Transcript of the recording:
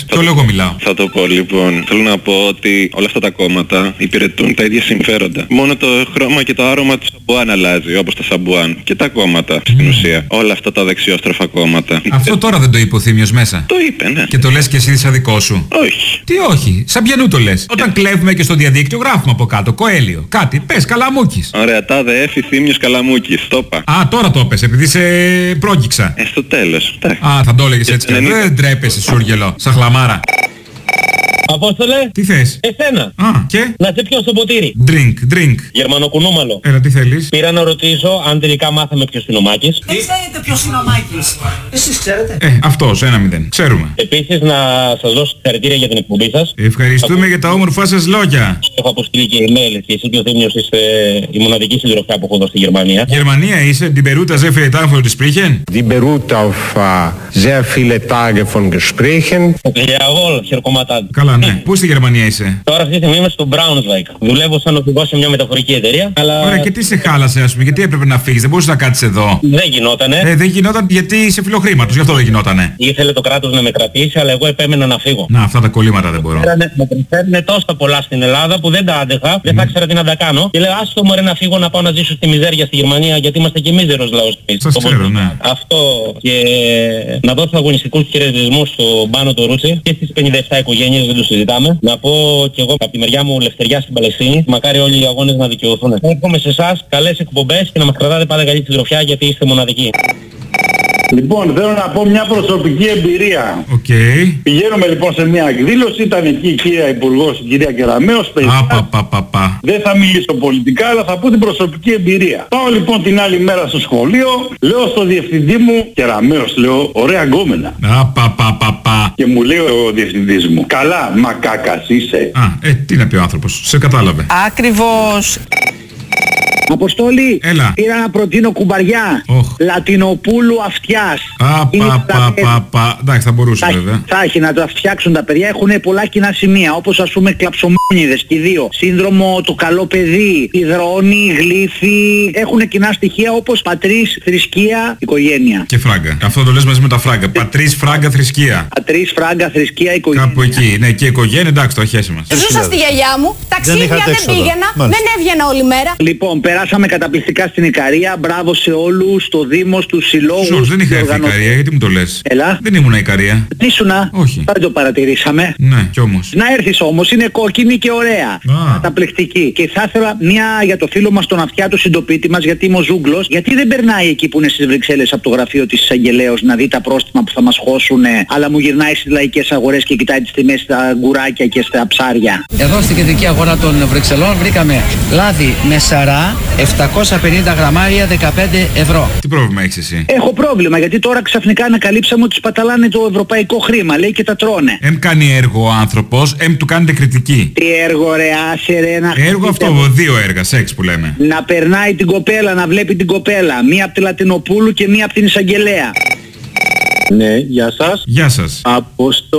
πες, το λέω εγώ μιλάω. Θα το πω λοιπόν. Θέλω να πω ότι όλα αυτά τα κόμματα υπηρετούν τα ίδια συμφέροντα. Μόνο το χρώμα και το άρωμα του σαμπουάν αλλάζει, όπως τα σαμπουάν. Και τα κόμματα στην ουσία. Όλα αυτά τα δεξιόστροφα κόμματα. Αυτό τώρα δεν το είπε ο Θήμιος μέσα. Το είπε, ναι. Και το λες και εσύ σαν δικό σου. Όχι. Τι όχι, σαν ποιανού το λες. Όταν κλέβουμε και στο διαδίκτυο γράφουμε από κάτω. Κοέλιο. Κάτι, πες, Καλαμούκης. Ωραία, τάδε έφη Θήμιος Καλαμούκης. Το είπα. Α, τώρα το πες, επειδή σε πρόκυξα. Στο τέλος. Α, θα το έλεγες έτσι. Δεν τρέπεσαι, Σούργελο, σαν χλαμάρα. Απόστολε, Τι θες? εσένα. Α, και? Να σε πιω στο ποτήρι. Drink. Γερμανοκουνούμαλο. Έλα, τι θέλεις? Πήρα να ρωτήσω αν τελικά μάθαμε ποιος είναι ο Μάκης. Δεν ξέρετε ποιος είναι ο Μάκης. Εσείς ξέρετε. Αυτός, 1-0. Ξέρουμε. Επίσης να σας δώσω συγχαρητήρια για την εκπομπή σας. Ευχαριστούμε για τα όμορφά σας λόγια. Έχω αποστείλει και email και εσύ και ο Θήμιος είστε η μοναδική συντροφιά που έχω δώσει στη Γερμανία. Γερμανία είσαι, την Περούτα sehr viele Tage von Gesprächen. Die beruht auf sehr viele Tage von Gesprächen. Jawohl, Herr Kommandant. Καλά, ναι. Πού στη Γερμανία είσαι? Τώρα αυτή τη στιγμή είμαι στο Braunschweig. Δουλεύω σαν οδηγός σε μια μεταφορική εταιρεία, αλλά... Ωραία, και τι σε χάλασε, ας πούμε, γιατί έπρεπε να φύγεις, δεν μπορούσες να κάτσεις εδώ? Δεν γινότανε. Δεν γινόταν γιατί είσαι φιλοχρήματος, γι' αυτό δεν γινότανε. Ήθελε το κράτος να με κρατήσει, αλλά εγώ επέμενα να φύγω. Να, αυτά τα κολλήματα δεν μπορώ. Με προσφέρουν τόσα πολλά στην Ελλάδα που δεν τα άντεχα, δεν θα ήξερα τι να τα κάνω. Και λέω, άστο μωρέ να φύγω να πάω να ζήσω στη μιζέρια στη Γερμανία, γιατί είμαστε και μίζερος λαός. Σας ξέρω, ναι. Αυτό και να δώσω αγωνιστικούς χαιρετισμούς στον Πάνο το Ρούτσι και στις 57 οικογένειες, δεν το συζητάμε. Να πω και εγώ από τη μεριά μου λευτεριά στην Παλαιστίνη. Μακάρι όλοι οι αγώνες να δικαιωθούν. Εύχομαι σε εσάς καλές εκπομπές και να μας κρατάτε πάντα καλή συντροφιά γιατί είστε μοναδικοί. Λοιπόν, θέλω να πω μια προσωπική εμπειρία. Πηγαίνουμε λοιπόν σε μια εκδήλωση, ήταν εκεί η κυρία Υπουργός, η κυρία Κεραμέως. Δεν θα μιλήσω πολιτικά, αλλά θα πω την προσωπική εμπειρία. Πάω λοιπόν την άλλη μέρα στο σχολείο, λέω στο διευθυντή μου, Κεραμέως λέω, ωραία γκόμενα. Και μου λέει ο διευθυντής μου, καλά, μακάκας είσαι. Τι να πει ο άνθρωπος, σε κατάλαβε. Ακριβώς. Αποστόλη, έλα. Πήρα να προτείνω κουμπαριά. Λατινοπούλου αυτιάς. Εντάξει, θα μπορούσε βέβαια. Θα έχει να το φτιάξουν τα παιδιά. Έχουν πολλά κοινά σημεία. Όπως ας πούμε κλαψομόνιδες και οι δύο. Σύνδρομο το καλό παιδί. Υδρόνη, γλύφη. Έχουν κοινά στοιχεία όπως πατρίς, θρησκεία, οικογένεια. Και φράγκα. Αυτό το λες μαζί με τα φράγκα. Πατρίς, φράγκα, θρησκεία. Πατρίς, φράγκα, θρησκεία, οικογένεια. Κάπου εκεί. Ναι, και οικογένεια, εντάξει, το χέσει μας. Ζούσα στη γιαγιά μου. Ταξίδια δεν πήγαινα. Δεν έβγαινα όλη μέρα. Λοιπόν, περάσαμε καταπληκτικά στην Ικαρία. Μπράβο σε όλους, στο Δήμο, στους συλλόγους. Σως, δεν είχα έρθει Ικαρία, γιατί μου το λες? Έλα. Δεν ήμουν Ικαρία. Ήσουνα. Όχι. Δεν το παρατηρήσαμε. Ναι, κι όμως. Να έρθεις όμως, είναι κόκκινη και ωραία. Καταπληκτική. Και θα ήθελα μια για το φίλο μας τον αυτιά του συντοπίτη μας, γιατί είμαι ο Ζούγκλος. Γιατί δεν περνάει εκεί που είναι στις Βρυξέλλες από το γραφείο της εισαγγελέως να δει τα πρόστιμα που θα μας χώσουν, αλλά μου γυρνάει στις λαϊκές αγορές και κοιτάει τις τιμές στα γκουράκια και στα ψάρια. Εδώ στην κεντρική αγορά των Βρυξελών βρήκαμε λάδι με σαρά 750 γραμμάρια 15 ευρώ. Τι πρόβλημα έχεις εσύ? Έχω πρόβλημα γιατί τώρα ξαφνικά ανακαλύψαμε ότι σπαταλάνε το ευρωπαϊκό χρήμα, λέει, και τα τρώνε. Κάνει έργο ο άνθρωπος, του κάνετε κριτική. Τι έργο ρε, άσε ρε να... Έργο αυτό, δύο έργα, σεξ που λέμε. Να περνάει την κοπέλα, να βλέπει την κοπέλα. Μία από τη Λατινοπούλου και μία από την εισαγγελέα. Ναι, γεια σας. Γεια σας.